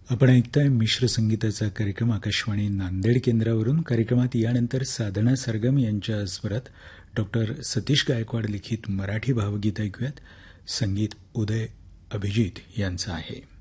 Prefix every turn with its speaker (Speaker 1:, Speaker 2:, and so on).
Speaker 1: आपण ऐकताय मिश्र संगीताचा कार्यक्रम आकाशवाणी नांदेड केंद्रावरून. कार्यक्रमात यानंतर साधना सरगम यांच्या स्वरात डॉक्टर सतीश गायकवाड लिखित मराठी भावगीत ऐकूयात. संगीत उदय अभिजित यांचं आहे.